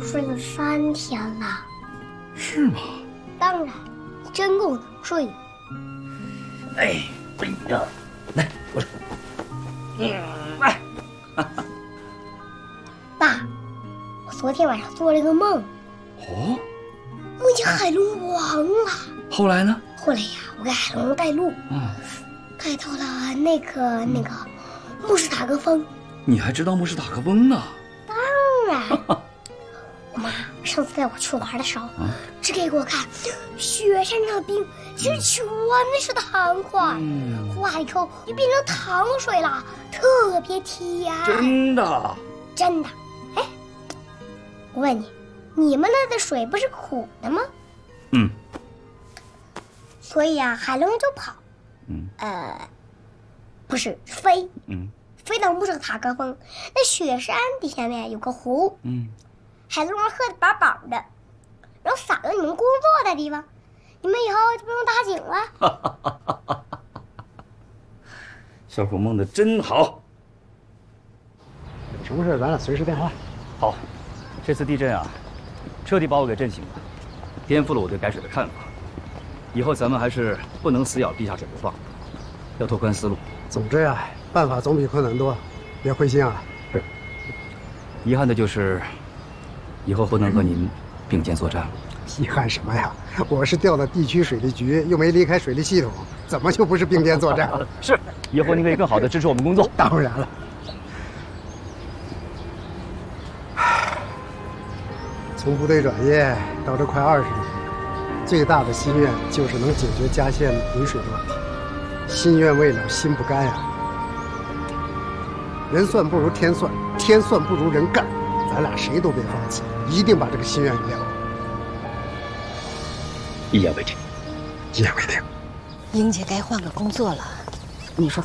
睡了3天了。 是吗？ 当然，你真够能睡的。 哎，来，我说，来， 爸，我昨天晚上做了个梦， 哦， 梦见海龙王了。 后来呢？ 后来呀，我给海龙带路，带到了那个穆斯塔格峰。 你还知道穆斯塔克峰呢？ 当然，我妈上次带我去玩的时候，只给我看雪山上的冰，其实全是糖块，化了以后就变成糖水了，特别甜。 真的？ 真的。哎，我问你，你们那的水不是苦的吗？所以啊，海龙就跑，不是飞，飞到穆斯塔格峰，那雪山底下面有个湖，海龙王喝得饱饱的，然后撒到你们工作的地方，你们以后就不用打井了。 小虎梦的真好。 有什么事咱俩随时电话。 好，这次地震啊，彻底把我给震醒了，颠覆了我对改水的看法。以后咱们还是不能死咬地下水不放，要拓宽思路。 总之啊，办法总比困难多，别灰心啊。 是。遗憾的就是，以后不能和您并肩作战了。 遗憾什么呀？我是调到地区水利局，又没离开水利系统，怎么就不是并肩作战了？ 是，以后您可以更好的支持我们工作。 当然了。从部队转业到这快20年，最大的心愿就是能解决嘉县没水的问题。心愿未了，心不甘呀。人算不如天算，天算不如人干，咱俩谁都别放弃，一定把这个心愿圆了。 一言为定。 一言为定。 英姐该换个工作了，你说